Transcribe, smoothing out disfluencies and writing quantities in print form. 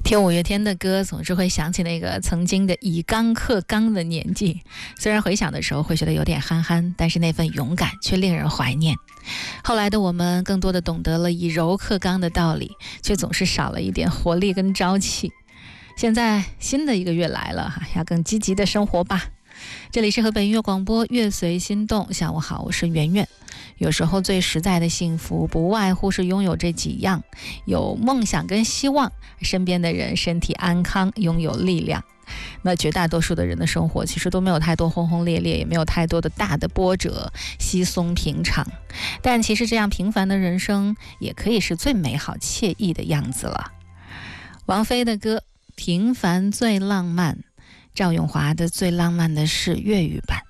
听五月天的歌，总是会想起那个曾经的以刚克刚的年纪。虽然回想的时候会觉得有点憨憨，但是那份勇敢却令人怀念。后来的我们更多的懂得了以柔克刚的道理，却总是少了一点活力跟朝气。现在新的一个月来了，要更积极的生活吧。这里是河北音乐广播，乐随心动。下午好，我是圆圆。有时候最实在的幸福不外乎是拥有这几样，有梦想跟希望，身边的人身体安康，拥有力量。那绝大多数的人的生活其实都没有太多轰轰烈烈，也没有太多的大的波折，稀松平常。但其实这样平凡的人生也可以是最美好惬意的样子了。王菲的歌《平凡最浪漫》，赵咏华的《最浪漫的事》粤语版。